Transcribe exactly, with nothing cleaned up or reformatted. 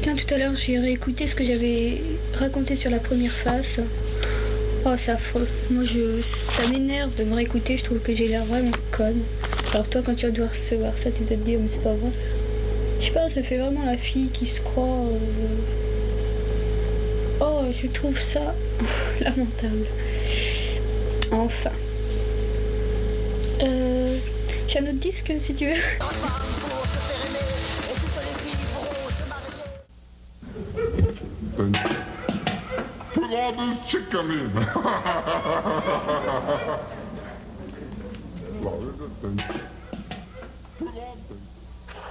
Putain, tout à l'heure, j'ai réécouté ce que j'avais raconté sur la première face. Oh, c'est affreux. Moi, je, ça m'énerve de me réécouter. Je trouve que j'ai l'air vraiment conne. Alors toi, quand tu vas devoir recevoir ça, tu dois te dire, mais c'est pas vrai. Je sais pas, ça fait vraiment la fille qui se croit... Euh... Oh, je trouve ça lamentable. Enfin. Euh... J'ai un autre disque, si tu veux. Put all this chicken in.